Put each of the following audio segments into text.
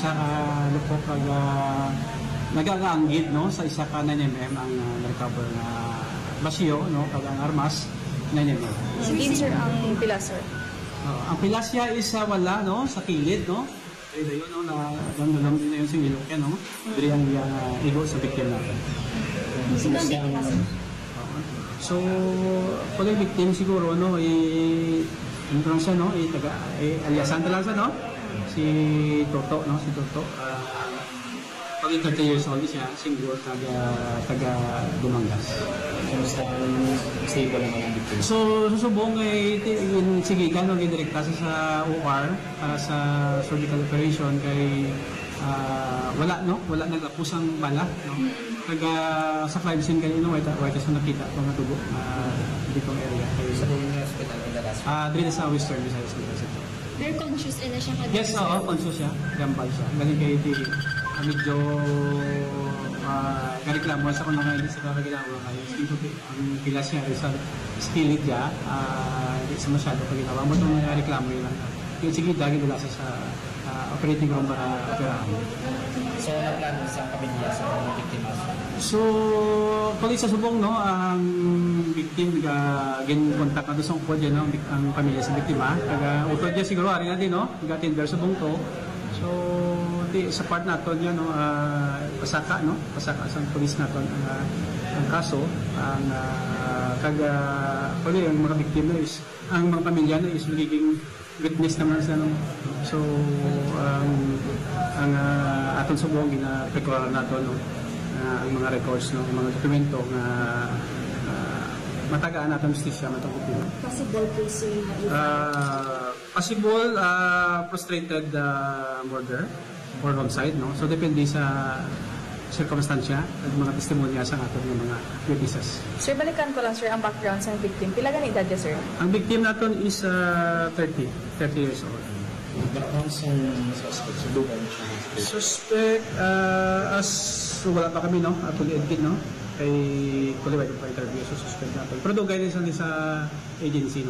isa ka lupok kag nagaanggid no sa isa ka 9mm ang recover na basyo no kag ang armas 9mm. Hindi sir ang pila sir. Ang pilasya is wala no sa kilid no. Kaya yun no na damdam din na yun sa ilok yan no. Diri ang igo sa victim natin. So, pag yung victim siguro, no, ano lang siya, no, aliasan talaga siya, no, si Toto, no, si Toto, pag 30 years old siya, siguro taga Dumangas. Stable naman ang victim. So, susubong sige, gano'n direkta sa OR para sa surgical operation kay wala nagapusang bala, no. Sa crime scene kanino white sa nakita ko nga tubo ditong area kay Sa hospital in the last dito sa Western Visayas University. Very conscious na siya kadto. Yes, conscious siya. Gambal siya. Galing kay iti medyo kareklamo sa kuno nga hindi sa kareklamo kay ang pila siya sa skillet niya hindi sa masyado paginawa mo itong reklamo yun lang. Yung sige dagi nila sa operating room para operahan. So, naplano sa pamilya sa mga biktima? So, pag isa subong, no, ang victim gin-contact na doon po dyan, no, ang pamilya sa biktima. Utod niya siguro, ari na din, no, nag-attender subong to. So, sa part nato niya, no, pasaka sa police nato ang kaso, ang ang mga biktima is, ang mga pamilya na is magiging witness naman sa no. So ang aton subong gina-prepare nato no ang mga records no, ang mga dokumento nga matagaan naton justisya matong biktima. Possible case Possible frustrated murder or homicide no. So depende sa circumstansya at mga testimonya sa aton ng mga witnesses. Sir, balikan ko lang sir ang background sa victim. Pila gani edad niya sir? Ang victim naton is 30 years old. Background sa suspect, sa dugan siya. Suspect, wala pa kami, no? Fully educated, no? Kay qualified pa interview sa suspect natin. Pero doon guidance lang sa agency, no?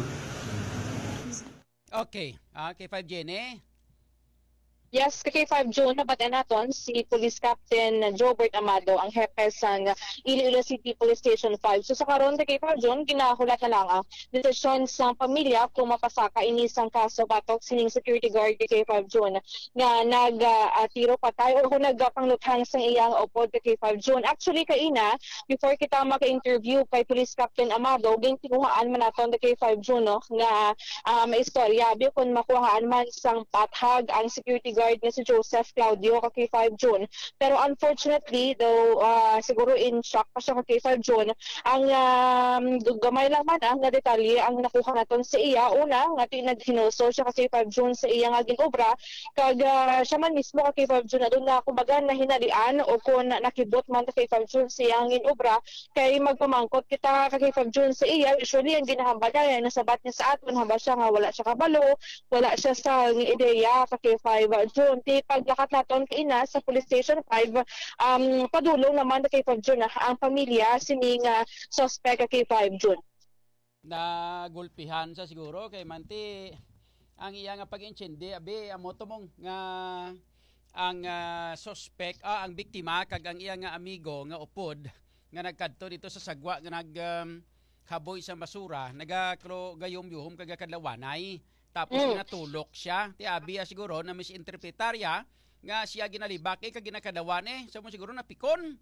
Okay. Kay 5 Jenny. Yes, kay 5 June, nabatan naton si Police Captain Jobert Amado, ang hepe sa Iloilo City Police Station 5. So sa karon kay 5 June, ginahulat na lang ang desisyon sa pamilya kung mapasaka inisang kaso batok sining security guard kay 5 June nga nag-tiro patay o kung nagpangluthang sa iyang upod kay 5 June. Actually, kaina, before kita maka-interview kay Police Captain Amado, gintinuhaan man naton kay 5 June, no, nga may istorya. Biyo kung makuhaan man sang pathag ang security guard nga si Joseph Claudio kay 5 June. Pero unfortunately, though siguro in shock pa siya kay 5 June, ang gamay lang man ang detalye ang nakuha naton sa iya. Una, nga tinaghinuso siya kay 5 June sa iya nga ginobra, kag siya man mismo kay 5 June na doon na kumbaga nahinalian o kung nakibot man kay 5 June sa iyang ginobra, kay magpamangkot kita kay 5 June sa iya. Usually, ang ginahambala yan, nasabat niya sa aton, hamba siya nga wala siya kabalo, wala siya sa ideya kay 5 June. Di paglakat naton kaina sa Police Station 5, padulong naman kay 5 June ang pamilya sining suspect kay 5 June. Nagulpihan sa siguro kay manti ang iya nga pag-incendi abi amo tumong nga ang suspect ang biktima kag ang iya nga amigo nga upod nga nagkadto dito sa sagwa nga haboy sa basura gayom-yuhom kag kadlawanay. Tapos ginatulok siya. Ti abi siguro na misinterpretarya nga siya ginalibak kag ginakadawan so mo siguro napikon.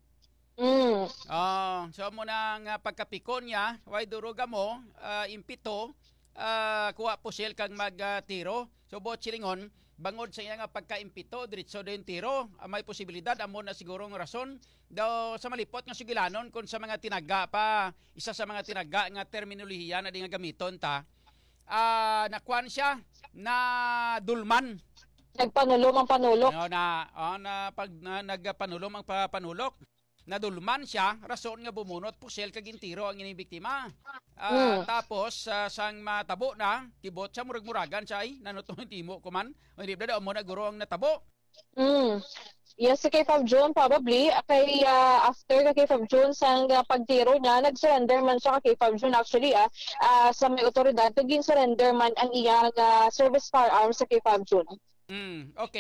So mo nang pagkapikon niya, way duruga mo impito kuha po sel kang magtiro. So bot silingon bangod sa iya nga pagkaimpito diretso din tiro. May posibilidad amo na siguro ng rason daw sa malipot nga sugilanon kun sa mga tinaga pa isa sa mga tinaga nga terminolohiya na di nga gamiton ta. Nakuan siya na dulman. Nagpanulong ang panulok. Nagpanulong ang panulok. Nadulman siya, rason nga bumunot pusel kag intiro ang ining biktima. Tapos sang matabo na, kibot siya murag-muragan siya ay nanutong timo ko man. Hindi ba daw mo na guro ang natabo? Yes, kay 5 June probably. Kay after kay 5 June sang pagtiro niya, nag-surrender man siya kay 5 June actually sa may otoridad. Naging surrender man ang iyang service firearms sa kay 5 June. Okay.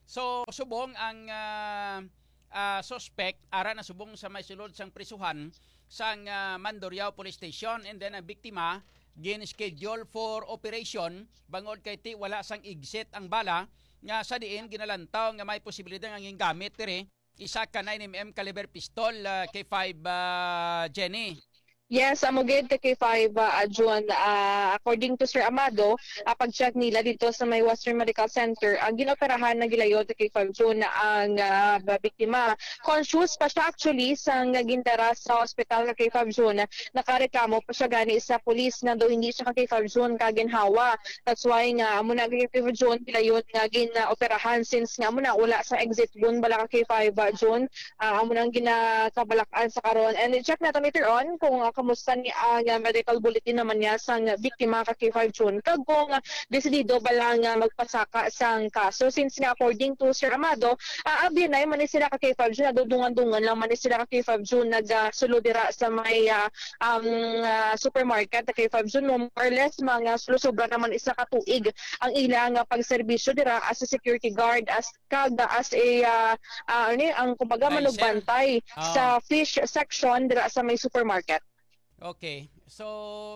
So subong ang suspect ara na subong sa may sulod sang prisuhan sang Mandurriao Police Station, and then ang biktima gin-schedule for operation bangod kay ti wala sang exit ang bala nga sa diin ginalantaw nga may posibilidad nga nging gamit diri isa ka 9mm caliber pistol K5 Jenny. Yes, amugid K5 June. According to Sir Amado, pag-check nila dito sa may Western Medical Center, ang ginoperahan na gilayod K5 June ang biktima. Conscious pa siya actually sa gintara sa hospital ng K5 June. Nakareklamo pa siya gani sa police nga daw hindi siya K5 June kaginhawa. That's why nga muna K5 June gilayod nga ginaoperahan since nga muna wala sa exit gun bala ka K5 June. Amo nang ginakabalakan sa karon. And i-check natin later on kung kamusta ni ang medical bulletin naman niya sang biktima ka K5 June kag kung desidido ba lang magpasaka sang kaso since nga according to Sir Amado abi na man ni sila ka K5 June nadudungan-dungan lang man ni sila ka K5 June nagsulod dira sa may supermarket ka K5 June more or less mga sobra naman isa ka tuig ang ilang pagserbisyo dira as a security guard as ang kumbaga manugbantay sa fish section dira sa may supermarket. Okay. So,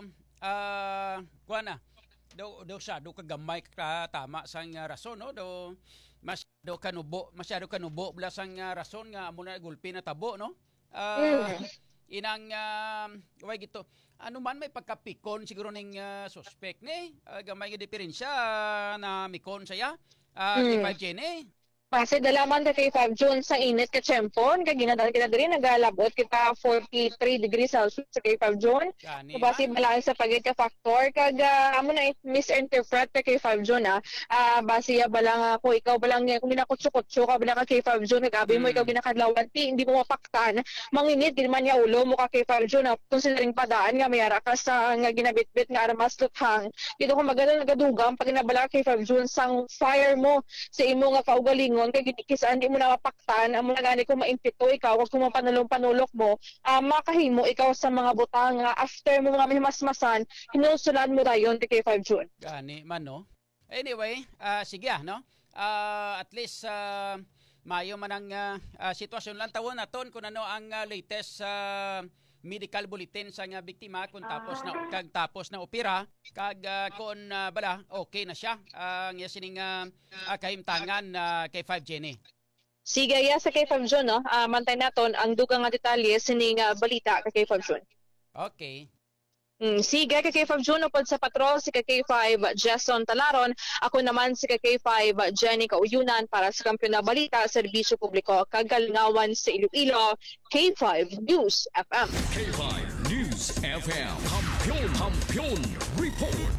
kuha na. Do kagamay ka tama sang rason, no? Masyado kanubo bla sang rason nga amo na gulpi na tabo, no? Inang way gito. Ano man may pagkapikon siguro ning suspect ni. Gamay nga diferensya na mikon saya. K5 Jenny. Kasi dalaman ka K5 June sa init ka tiyempon, kag ginadala kita diri nagalabot kita 43 degrees Celsius sa K5 June. Base balaan sa pagit ka factor kag amo na misinterpret ka K5 June base ya balang ako ikaw balang kung ginakutso-kutso ka balang ka K5 June nagabi mo ikaw ginakadlawan ti hindi mo mapaktan manginit din man ya ulo mo ka K5 June considering padaan nga mayara ka sa nga ginabitbit nga armas luthang dito ko magalang nagadugang pag nabala ka K5 June sang fire mo sa imo nga kaugalingon kay gitikisaan di mo na mapaktan amo na gani kung maimpito ikaw wag kung mapanulong-panulok mo makahimo ikaw sa mga butang after mo mga mimasmasan hinusulan mo dayon kay 5 June gani man no. Anyway sige no at least mayo man ang sitwasyon lang tawon naton kung ano ang latest medical bulletin sa nga biktima kung tapos na opera kag kung bala okay na siya ang sining kahimtangan kay 5 Jenny. Sige ya sa kay 5 June no mantay naton ang dugang nga detalye sining balita kay 5 June. Okay. Sige kay 5 June upod sa patrol si kay 5 Jason Talaron ako naman si kay 5 Jenny Kauyunan para sa Kampiyon na Balita Serbisyo Publiko Kagalingawan sa Iloilo K5 News FM. K5 News FM Kampiyon Report.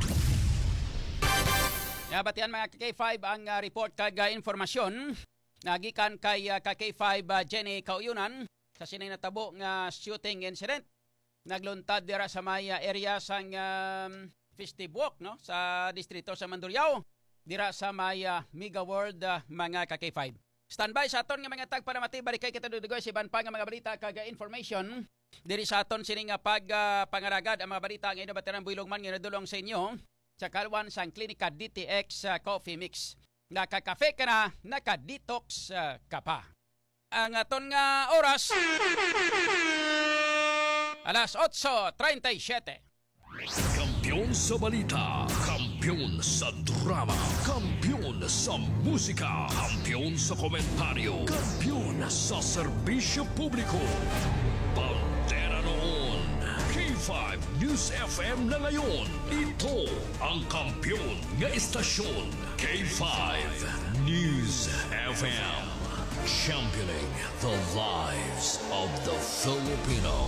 Batian mga K5 ang report kag informasyon nagikan kay K5 Jenny Kauyunan sa sinay natabo nga shooting incident. Nagluntad dira sa may area sang Festive Walk no sa distrito sa Mandurriao dira sa may Mega World mga ka-K5. Standby sa aton nga mga tagpanamati barikay kita dudugoy si banpa nga mga balita kag information diri sa aton sining pangaragad ang mga balita nga inabateran builog man nga nadulong sa inyo sa kalwan sang Klinika DTX Coffee Mix. Nakakafe ka na, naka-detox ka pa. Ang aton nga oras alas 8:37. Kampiyon sa balita, kampiyon sa drama, kampiyon sa musika, kampiyon sa komentaryo, kampiyon sa serbisyo publiko. Bandera noon, K5 News FM na ngayon. Ito ang kampiyon nga istasyon, K5 News FM. Championing the lives of the Filipino.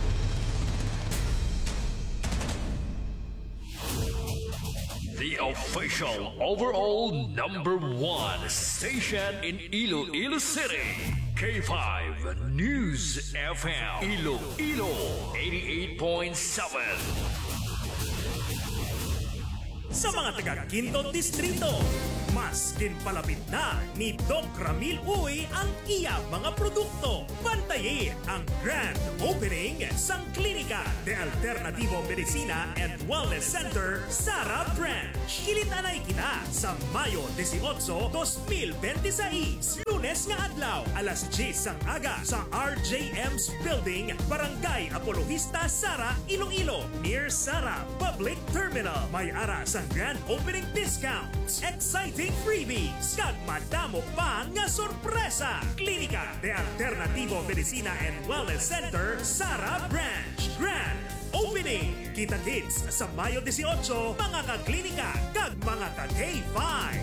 The official overall #1 station in Iloilo City. K5 News FM. Iloilo 88.7. sa mga taga Quinto Distrito. Mas kinpalapit na ni Doc Ramil Uy ang iya mga produkto. Bantayin ang grand opening sang Klinika de Alternativo Medicina and Wellness Center, Sara Branch. Kilitanay kita sa Mayo 18, 2026. Lunes nga adlaw, alas 10 sang aga sa RJM's Building, Barangay Apologista, Sara, Iloilo, near Sara Public Terminal. May ara sang grand opening discounts, exciting freebies, kag madamo pa nga sorpresa. Klinika de Alternativo Medicina and Wellness Center, Sara Branch. Grand Opening! Kita-kits sa Mayo 18, mga ka-klinika kag mga ka-K5.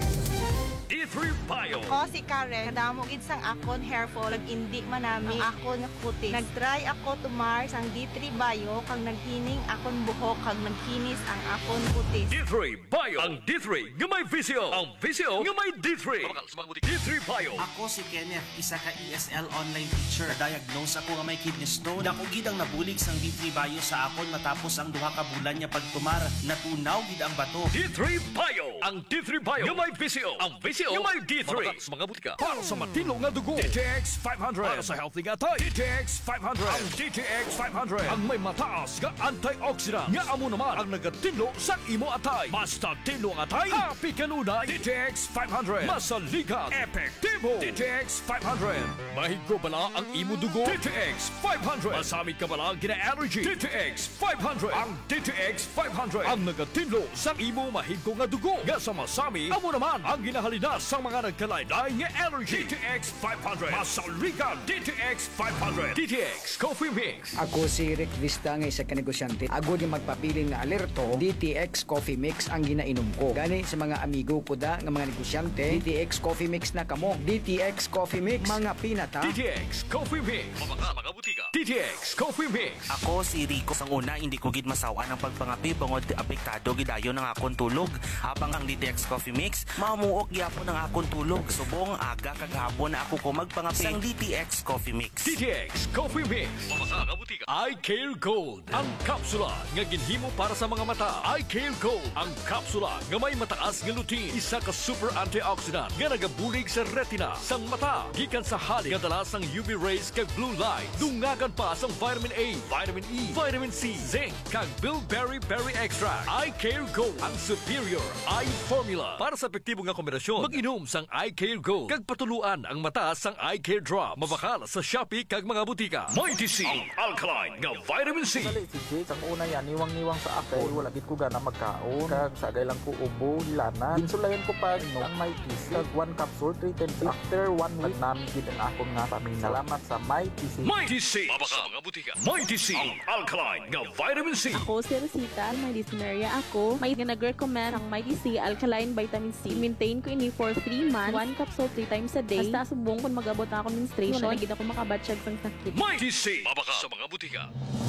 D3 Bio. Ako si Karen, kadamo gid sang akon hair fall, indi manami ang akon nga kutis. Nagtry ako tumar sang D3 Bio kang naghining akon buhok kag nagkinis ang akon kutis. D3 Bio. Ang D3 nga may visio. Ang visio nga may D3. D3 Bio. Ako si Kenneth, isa ka ESL online teacher. Diagnose ako nga may kidney stone. Dako gid ang nabulig sang D3 Bio sa akon matapos ang duha ka bulan niya pagtumar. Natunaw gid ang bato. D3 Bio. Ang D3 Bio nga may visio. Ang visio nga may D3. Mga butika. Para sa matino nga dugo. DTX 500. Para sa healthy nga tay. DTX 500. Ang DTX 500. Ang may mataas nga antioxidant. Nga amo naman ang nagatinlo sa imo atay. Basta tinlo ang atay. Happy kanunay. DTX 500. Masaligan. Epektibo. DTX 500. Mahigo bala ang imo dugo. DTX 500. Masamit ka bala gina-allergy. DTX 500. Ang DTX 500. Ang nagatinlo sa imo mahigo nga dugo. Nga sa masami, amo naman ang ginahalina sa mga nagkalain-lain nga allergy. DTX 500. Masaligan. DTX 500. DTX Coffee Mix. Ako si Rick Vista nga isa ka negosyante. Ako di magpapili nga alerto, DTX Coffee Mix ang ginainom ko. Gani sa mga amigo ko da nga mga negosyante, DTX Coffee Mix na kamo. DTX Coffee Mix, mga pinata. DTX Coffee Mix. Mga butika. DTX Coffee Mix. Ako si Rico. Sang una, hindi ko gid masawa ng pagpangapi bangod apektado gidayon ng akon tulog. Habang ang DTX Coffee Mix, mamuok gyapon ang akon tulog. Subong aga kag hapon na ako ko magpangapi sang DTX Coffee Mix. DTX Coffee Mix. Mga butika. I Care Gold. Ang kapsula nga ginhimo para sa mga mata. I Care Gold. Ang kapsula nga may mataas nga lutein. Isa ka super antioxidant nga nagabulig sa retina sang mata. Gikan sa halik nga dala sang UV rays kag blue light. Dungagan pa sang vitamin A, vitamin E, vitamin C, zinc kag bilberry berry extract. I Care Gold. Ang superior eye formula. Para sa epektibo nga kombinasyon, mag-inom sang I Care Gold. Kag patuluan ang mata sang I Care Drop. Mabakal sa Shopee kag mga butika. Mighty C. Ang alkaline nga vitamin C. Dali si Jake, ang una yan, niwang-niwang sa ako. Wala gid ko gana magkaon. Kag sagay lang ko ubo, hilana. Ginsulayan ko pa no, ang may PC. Kag 1 capsule, 310. After 1 week, namin gid ang akong nga pamina. Salamat sa My PC. Mighty C. Mabaka mga butika. Mighty C. Ang alkaline nga vitamin C. Ako si Rosita, may dyspnea ako. May nag-recommend ang Mighty C Alkaline Vitamin C. Maintain ko ini for 3 months. 1 capsule 3 times a day. Basta subong kung mag-abot na ako menstruation. Wala gid ako makabatsyag sang sakit. Mighty C. Mabaka sa mga butika.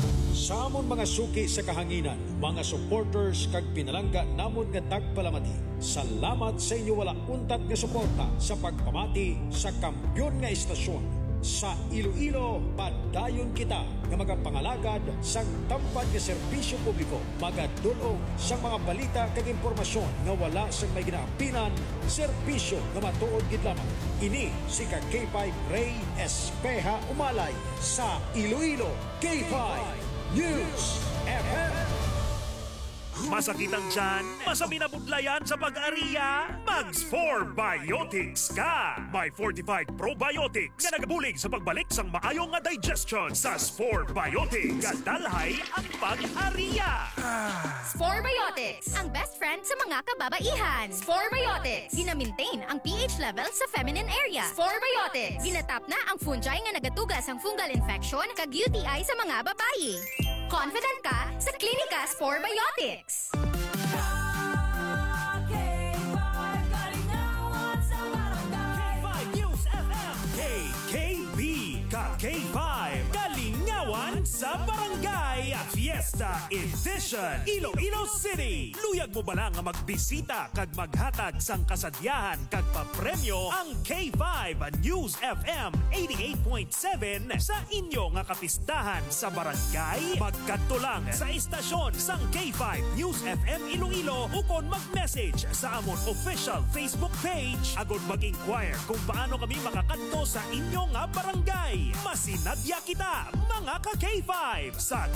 Sa amon mga suki sa kahanginan, mga supporters kag pinalangga namon nga tagpalamati. Salamat sa inyo wala untat nga suporta sa pagpamati sa kampyon nga istasyon. Sa Iloilo, padayon kita nga magapangalagad sa tampad nga serbisyo publiko. Magadulong sa mga balita kag impormasyon nga wala sa may ginaapinan, serbisyo nga matuod gid lamang. Ini si K5 Ray Espeja Umalay sa Iloilo K5 News FM. Masakit ang tiyan? Masami na budlayan sa pag-ariya? Mag-4 Biotics ka! May Fortified Probiotics na nagabulig sa pagbalik sang maayong nga digestion sa Spore Biotics. Kadalhay ang pag-ariya! Spore Biotics, ang best friend sa mga kababaihan. Spore Biotics, gina-maintain ang pH level sa feminine area. Spore Biotics, ginatap na ang fungi nga nagatugas ang fungal infection kag UTI sa mga babayi. Confident ka sa Klinika Spore Biotics. KKB, Ka K5, Kalingawan sa Barangay. Fiesta Fiesta Edition Iloilo City. Luyag mo ba lang nga magbisita kag maghatag sang kasadyahan kag papremyo ang K5 News FM 88.7 sa inyo nga kapistahan sa barangay? Magkadto lang sa istasyon sang K5 News FM Iloilo ukon mag-message sa amon official Facebook page agod mag-inquire kung paano kami makakadto sa inyo nga barangay. Masinadya kita mga ka K5 sa